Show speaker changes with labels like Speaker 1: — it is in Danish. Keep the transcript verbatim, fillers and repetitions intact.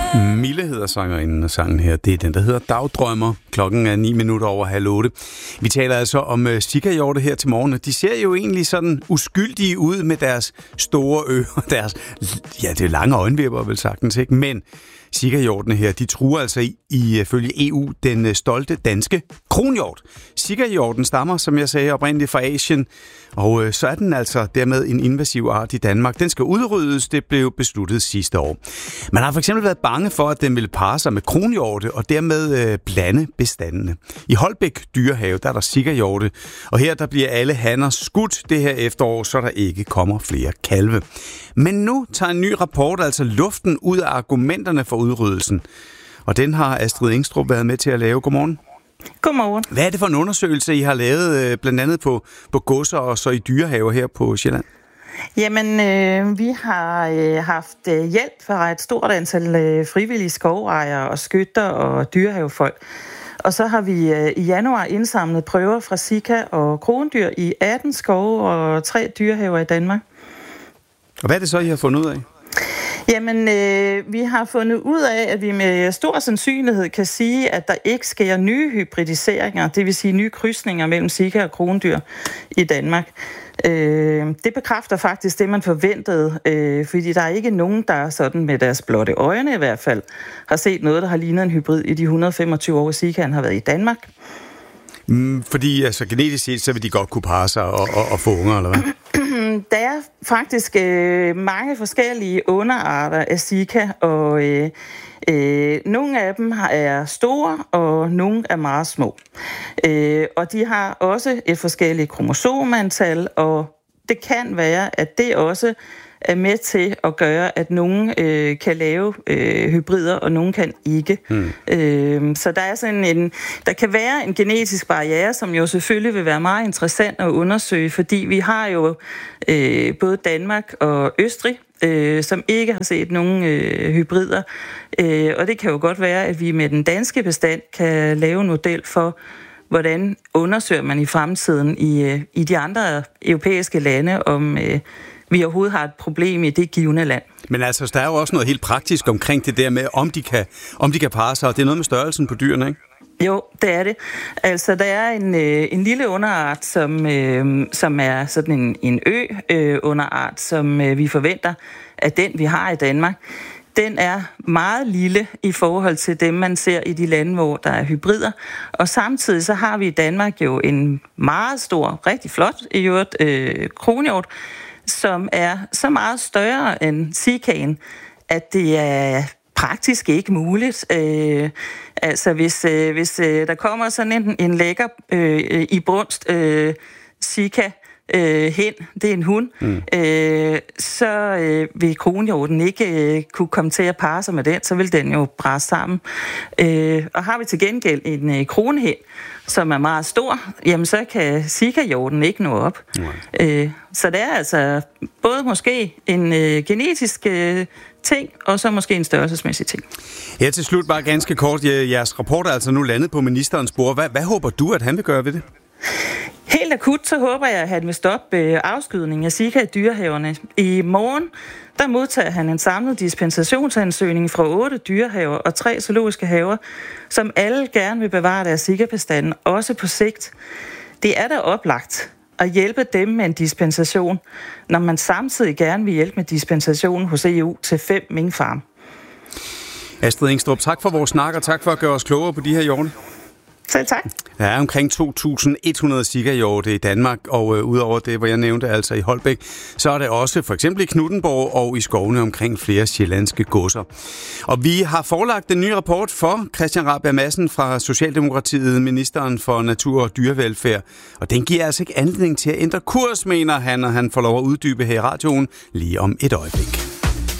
Speaker 1: Mille hedder sangerinden og sangen her. Det er den, der hedder Dagdrømmer. Klokken er ni minutter over halv otte. Vi taler altså om uh, sikahjorte her til morgen. De ser jo egentlig sådan uskyldige ud med deres store ører. Deres, ja, det er lange øjenvipper, vel sagtens, ikke? Men sikahjortene her, de truer altså i, ifølge E U den stolte danske kronhjort. Sikahjorten stammer, som jeg sagde, oprindeligt fra Asien, og øh, så er den altså dermed en invasiv art i Danmark. Den skal udryddes, det blev besluttet sidste år. Man har for eksempel været bange for, at den ville parre sig med kronhjorte og dermed øh, blande bestandene. I Holbæk Dyrehave, der er der sikahjorte, og her der bliver alle hanner skudt det her efterår, så der ikke kommer flere kalve. Men nu tager en ny rapport altså luften ud af argumenterne for udryddelsen. Og den har Astrid Engstrup været med til at lave. Godmorgen.
Speaker 2: Godmorgen.
Speaker 1: Hvad er det for en undersøgelse, I har lavet blandt andet på, på godser og så i dyrehaver her på Sjælland?
Speaker 2: Jamen, øh, vi har øh, haft øh, hjælp fra et stort antal øh, frivillige skovejere og skytter og dyrehavefolk. Og så har vi øh, i januar indsamlet prøver fra sika og krondyr i atten skove og tre dyrehaver i Danmark.
Speaker 1: Og hvad er det så, I har fundet ud af?
Speaker 2: Jamen, øh, vi har fundet ud af, at vi med stor sandsynlighed kan sige, at der ikke sker nye hybridiseringer, det vil sige nye krydsninger mellem sika og krondyr i Danmark. Øh, det bekræfter faktisk det, man forventede, øh, fordi der er ikke nogen, der sådan med deres blotte øjne i hvert fald har set noget, der har lignet en hybrid i de et hundrede og femogtyve år, sikaen har været i Danmark.
Speaker 1: Mm, fordi altså genetisk set, så vil de godt kunne parre sig og, og, og få unger, eller hvad?
Speaker 2: Der er faktisk øh, mange forskellige underarter af sika, og øh, øh, nogle af dem er store, og nogle er meget små. Øh, og de har også et forskelligt kromosomantal, og det kan være, at det også er med til at gøre, at nogen øh, kan lave øh, hybrider, og nogen kan ikke. Hmm. Øh, så der er sådan en, der kan være en genetisk barriere, som jo selvfølgelig vil være meget interessant at undersøge, fordi vi har jo øh, både Danmark og Østrig, øh, som ikke har set nogen øh, hybrider. Øh, og det kan jo godt være, at vi med den danske bestand kan lave en model for, hvordan undersøger man i fremtiden i, øh, i de andre europæiske lande, om øh, vi overhovedet har et problem i det givne land.
Speaker 1: Men altså, der er jo også noget helt praktisk omkring det der med, om de kan, om de kan parre sig, og det er noget med størrelsen på dyrene, ikke?
Speaker 2: Jo, det er det. Altså, der er en, øh, en lille underart, som, øh, som er sådan en, en ø-underart, øh, som øh, vi forventer, at den, vi har i Danmark, den er meget lille i forhold til dem, man ser i de lande, hvor der er hybrider. Og samtidig så har vi i Danmark jo en meget stor, rigtig flot i øvrigt, øh, kronhjort, som er så meget større end sikaen, at det er praktisk ikke muligt. Øh, altså hvis, øh, hvis øh, der kommer sådan en, en lækker øh, i brunst øh, sika øh, hen, det er en hund, mm. øh, så øh, vil kronhjorten ikke øh, kunne komme til at parre sig med den, så vil den jo bræse sammen. Øh, og har vi til gengæld en øh, kronhen, som er meget stor, jamen så kan sikahjorten ikke nå op. Øh, så det er altså både måske en øh, genetisk øh, ting, og så måske en størrelsesmæssig ting.
Speaker 1: Her til slut bare ganske kort. Jeres rapport er altså nu landet på ministerens bord. Hvad, hvad håber du, at han vil gøre ved det?
Speaker 2: Helt akut, så håber jeg, at han vil stoppe øh, afskydningen af sika i dyrehaverne. I morgen, der modtager han en samlet dispensationsansøgning fra otte dyrehaver og tre zoologiske haver, som alle gerne vil bevare deres sikabestanden, også på sigt. Det er da oplagt at hjælpe dem med en dispensation, når man samtidig gerne vil hjælpe med dispensation hos E U til fem minkfarme.
Speaker 1: Astrid Engstrup, tak for vores snak, og tak for at gøre os klogere på de her hjorte.
Speaker 2: Selv tak.
Speaker 1: Der er omkring to tusind et hundrede sikahjorte i Danmark, og øh, udover det, hvor jeg nævnte, altså i Holbæk, så er det også for eksempel i Knuthenborg og i skovene omkring flere sjællandske godser. Og vi har forelagt en ny rapport for Christian Rabjerg Madsen fra Socialdemokratiet, ministeren for natur og dyrevelfærd. Og den giver altså ikke anledning til at ændre kurs, mener han, og han får lov at uddybe her i radioen lige om et øjeblik.